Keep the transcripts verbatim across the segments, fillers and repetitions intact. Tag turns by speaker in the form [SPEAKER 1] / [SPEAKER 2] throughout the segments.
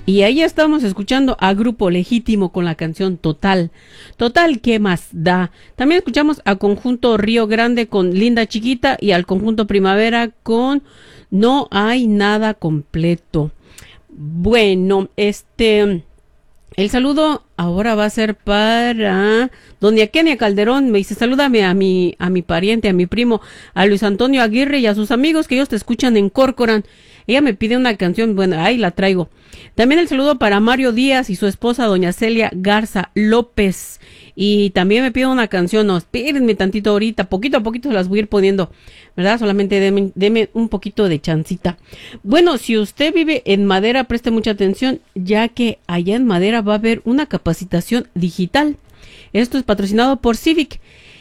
[SPEAKER 1] Y ahí estamos escuchando a Grupo Legítimo con la canción Total. Total, ¿qué más da? También escuchamos a Conjunto Río Grande con Linda Chiquita y al Conjunto Primavera con No Hay Nada Completo. Bueno, este... el saludo ahora va a ser para doña Kenia Calderón. Me dice, salúdame a mi, a mi pariente, a mi primo, a Luis Antonio Aguirre y a sus amigos que ellos te escuchan en Corcoran. Ella me pide una canción, bueno, ahí la traigo. También el saludo para Mario Díaz y su esposa, doña Celia Garza López. Y también me pide una canción, no, espérenme tantito ahorita, poquito a poquito se las voy a ir poniendo, ¿verdad? Solamente deme, deme un poquito de chancita. Bueno, si usted vive en Madera, preste mucha atención, ya que allá en Madera va a haber una capacitación digital. Esto es patrocinado por Civic.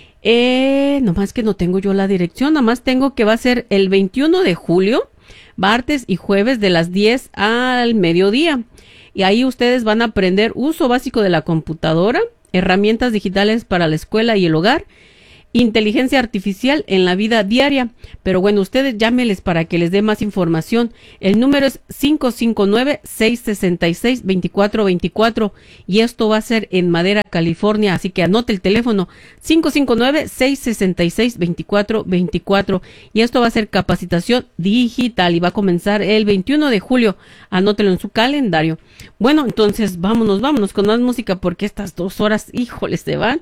[SPEAKER 1] Eh, nomás que no tengo yo la dirección, nomás tengo que va a ser el veintiuno de julio, martes y jueves de las diez al mediodía. Y ahí ustedes van a aprender uso básico de la computadora, herramientas digitales para la escuela y el hogar, inteligencia artificial en la vida diaria. Pero bueno, ustedes llámeles para que les dé más información. El número es cinco cinco nueve, seis seis seis, dos cuatro dos cuatro y esto va a ser en Madera, California, así que anote el teléfono cinco cinco nueve, seis seis seis, dos cuatro dos cuatro y esto va a ser capacitación digital y va a comenzar el veintiuno de julio. Anótelo en su calendario. Bueno, entonces vámonos, vámonos con más música porque estas dos horas, híjoles, se van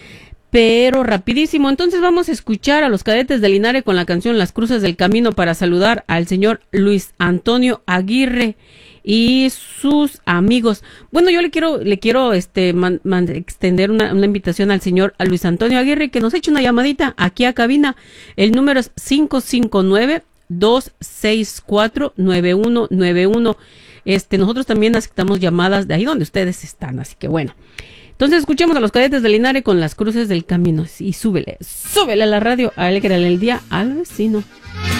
[SPEAKER 1] pero rapidísimo. Entonces vamos a escuchar a los Cadetes de Linares con la canción Las Cruces del Camino para saludar al señor Luis Antonio Aguirre y sus amigos. Bueno, yo le quiero le quiero este man, man, extender una, una invitación al señor a Luis Antonio Aguirre que nos eche una llamadita aquí a cabina. El número es cinco cinco nueve, dos seis cuatro, nueve uno nueve uno. Este, nosotros también aceptamos llamadas de ahí donde ustedes están, así que bueno. Entonces escuchemos a los Cadetes de Linares con Las Cruces del Camino y súbele, súbele a la radio, alégrale el día al vecino.